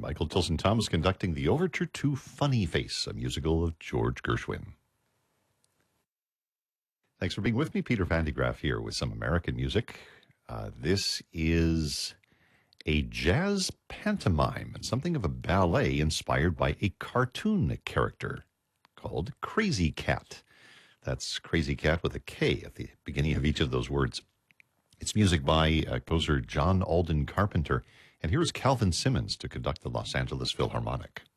Michael Tilson Thomas conducting the overture to Funny Face, a musical of George Gershwin. Thanks for being with me. Peter Van de Graaff here with some American music. This is a jazz pantomime and something of a ballet inspired by a cartoon character called Crazy Cat. That's Crazy Cat with a K at the beginning of each of those words. It's music by composer John Alden Carpenter, and here is Calvin Simmons to conduct the Los Angeles Philharmonic.